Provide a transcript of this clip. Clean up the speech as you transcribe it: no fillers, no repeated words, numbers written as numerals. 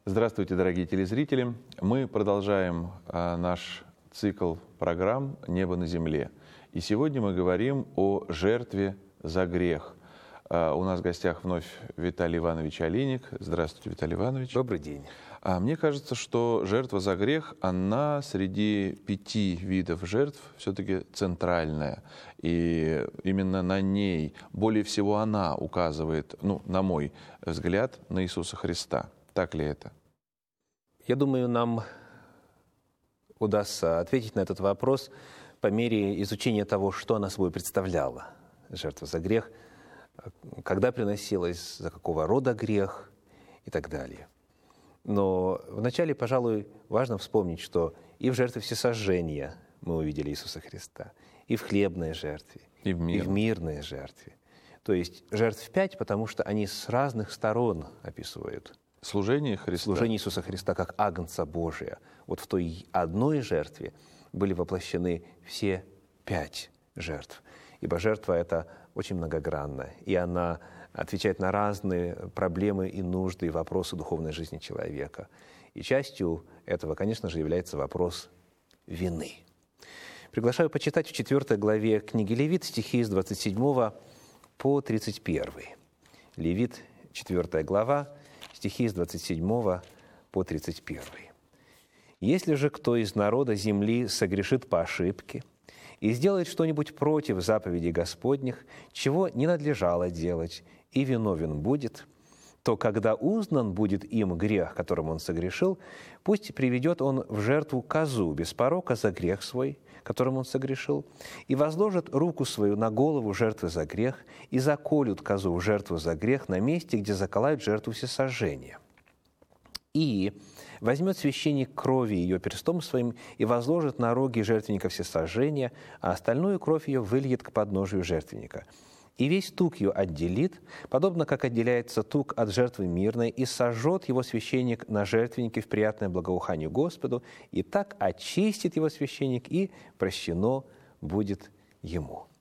Здравствуйте, дорогие телезрители! Мы продолжаем наш цикл программ «Небо на земле». И сегодня мы говорим о жертве за грех. У нас в гостях вновь Виталий Иванович Олейник. Здравствуйте, Виталий Иванович. Добрый день. Мне кажется, что жертва за грех, она среди 5 видов жертв все-таки центральная. И именно на ней, более всего она указывает, на мой взгляд, на Иисуса Христа. Так ли это? Я думаю, нам удастся ответить на этот вопрос по мере изучения того, что она собой представляла, жертва за грех, когда приносилась, за какого рода грех и так далее. Но вначале, пожалуй, важно вспомнить, что и в жертве всесожжения мы увидели Иисуса Христа, и в хлебной жертве, и в мирной жертве. То есть жертв 5, потому что они с разных сторон описывают служение Христа. Служение Иисуса Христа как Агнца Божия. Вот в той одной жертве были воплощены все 5 жертв. Ибо жертва эта очень многогранна, и она отвечает на разные проблемы и нужды, и вопросы духовной жизни человека. И частью этого, конечно же, является вопрос вины. Приглашаю почитать в 4 главе книги Левит стихи с 27 по 31. Левит, 4 глава, стихи с 27 по 31. «Если же кто из народа земли согрешит по ошибке и сделает что-нибудь против заповедей Господних, чего не надлежало делать, и виновен будет, то когда узнан будет им грех, которым он согрешил, пусть приведет он в жертву козу без порока за грех свой, которым он согрешил, и возложит руку свою на голову жертвы за грех, и заколют козу в жертву за грех на месте, где заколают жертву всесожжения. И возьмет священник крови ее перстом своим и возложит на роги жертвенника всесожжения, а остальную кровь ее выльет к подножию жертвенника. И весь тук ее отделит, подобно как отделяется тук от жертвы мирной, и сожжет его священник на жертвеннике в приятное благоуханию Господу, и так очистит его священник, и прощено будет ему».